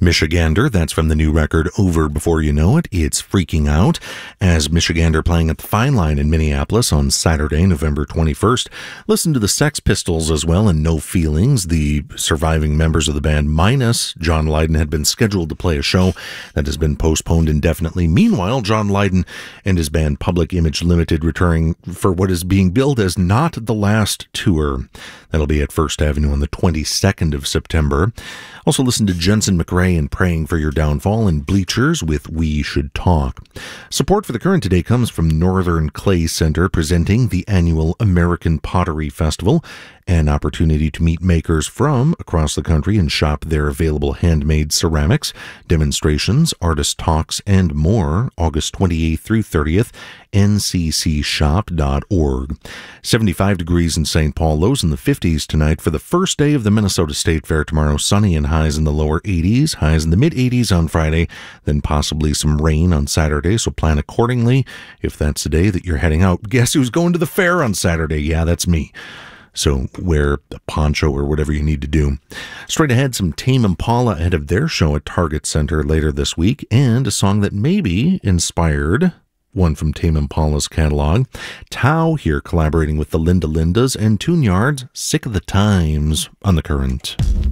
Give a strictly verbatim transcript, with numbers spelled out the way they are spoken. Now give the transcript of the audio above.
Michigander, that's from the new record Over Before You Know It. It's Freaking Out, as Michigander playing at the Fine Line in Minneapolis on Saturday, November twenty-first. Listen to the Sex Pistols as well and No Feelings. The surviving members of the band minus John Lydon had been scheduled to play a show that has been postponed indefinitely. Meanwhile, John Lydon and his band Public Image Limited returning for what is being billed as Not the Last Tour. That'll be at First Avenue on the twenty-second of September. Also listen to Jensen McRae and Praying for Your Downfall and Bleachers with We Should Talk. Support for the Current today comes from Northern Clay Center, presenting the annual American Pottery Festival, an opportunity to meet makers from across the country and shop their available handmade ceramics, demonstrations, artist talks, and more, August twenty-eighth through thirtieth, N C C shop dot org. seventy-five degrees in Saint Paul, lows in the fifties tonight for the first day of the Minnesota State Fair tomorrow. Sunny and highs in the lower eighties, highs in the mid-eighties on Friday, then possibly some rain on Saturday, so plan accordingly if that's the day that you're heading out. Guess who's going to the fair on Saturday? Yeah, that's me. So wear a poncho or whatever you need to do. Straight ahead, some Tame Impala ahead of their show at Target Center later this week, and a song that maybe inspired one from Tame Impala's catalog. Tao here collaborating with the Linda Lindas and Tune Yards, Sick of the Times on The Current.